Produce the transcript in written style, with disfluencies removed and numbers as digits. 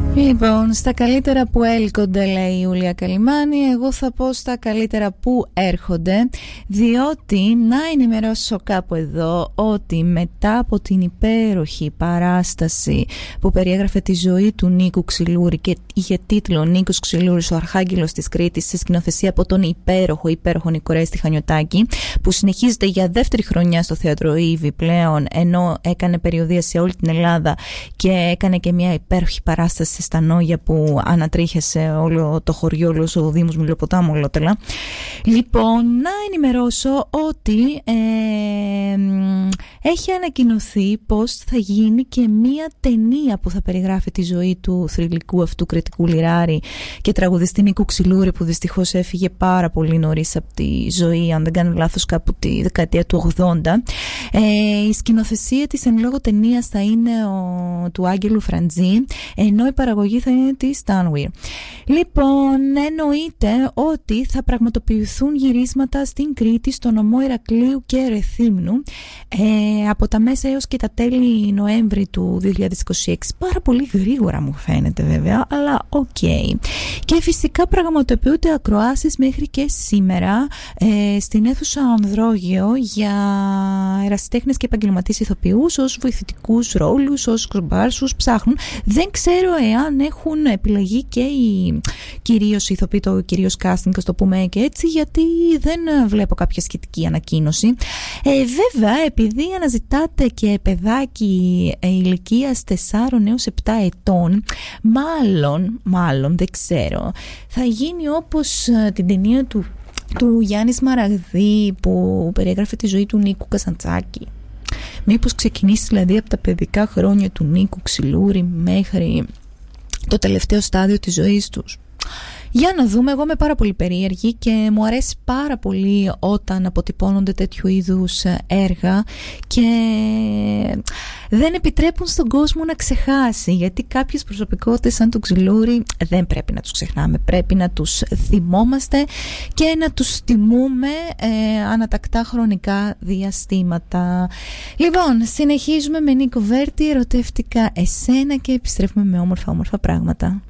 Λοιπόν, στα καλύτερα που έλκονται, λέει η Ιούλια Καλιμάνη, εγώ θα πω στα καλύτερα που έρχονται, διότι να ενημερώσω κάπου εδώ ότι μετά από την υπέροχη παράσταση που περιέγραφε τη ζωή του Νίκου Ξυλούρη και είχε τίτλο «Νίκος Ξυλούρης, ο Αρχάγγελος της Κρήτης», σε σκηνοθεσία από τον υπέροχο Νικορέστη Χανιωτάκη, που συνεχίζεται για δεύτερη χρονιά στο Θέατρο Ίβη πλέον, ενώ έκανε περιοδεία σε όλη την Ελλάδα και έκανε και μια υπέροχη παράσταση στα Νόγια που ανατρίχιασε όλο το χωριό, όλο ο Δήμος Μιλοποτάμου ολότελα. Λοιπόν, να ενημερώσω ότι έχει ανακοινωθεί πως θα γίνει και μία ταινία που θα περιγράφει τη ζωή του θρυλικού αυτού κριτικού λιράρη και τραγουδιστή Νίκου Ξυλούρη, που δυστυχώς έφυγε πάρα πολύ νωρίς από τη ζωή, αν δεν κάνω λάθος κάπου τη δεκαετία του 80. Η σκηνοθεσία της εν λόγω ταινίας θα είναι του Άγγελου Φραντζή, ενώ η παραγωγή θα είναι της Stanwyr. Λοιπόν, εννοείται ότι θα πραγματοποιηθούν γυρίσματα στην Κρήτη, στο νομό Ηρακλείου και Ρεθύμνου, από τα μέσα έως και τα τέλη Νοέμβρη του 2026. Πάρα πολύ γρήγορα μου φαίνεται βέβαια, αλλά οκ. Και φυσικά πραγματοποιούνται ακροάσεις μέχρι και σήμερα στην αίθουσα Ανδρόγειο για ερασιτέχνες και επαγγελματίες ηθοποιούς ως βοηθητικούς ρόλους, ως κομπάρσους ψάχνουν. Δεν ξέρω εάν έχουν επιλεγεί και οι κυρίως ηθοποιοί, το κυρίως casting, το πούμε και έτσι, γιατί δεν βλέπω κάποια σχετική ανακοίνωση. Βέβαια, επειδή αναζητάτε και παιδάκι ηλικίας 4 έως 7 ετών, μάλλον δεν ξέρω, θα γίνει όπως την ταινία του Γιάννη Σμαραγδί που περιέγραφε τη ζωή του Νίκου Καζαντσάκη. Μήπως ξεκινήσει δηλαδή από τα παιδικά χρόνια του Νίκου Ξυλούρη μέχρι το τελευταίο στάδιο της ζωής τους. Για να δούμε, εγώ είμαι πάρα πολύ περίεργη και μου αρέσει πάρα πολύ όταν αποτυπώνονται τέτοιου είδους έργα και δεν επιτρέπουν στον κόσμο να ξεχάσει, γιατί κάποιες προσωπικότητες σαν τον Ξυλούρη δεν πρέπει να τους ξεχνάμε, πρέπει να τους θυμόμαστε και να τους τιμούμε ανατακτά χρονικά διαστήματα. Λοιπόν, συνεχίζουμε με Νίκο Βέρτη, ερωτεύτηκα εσένα, και επιστρέφουμε με όμορφα πράγματα.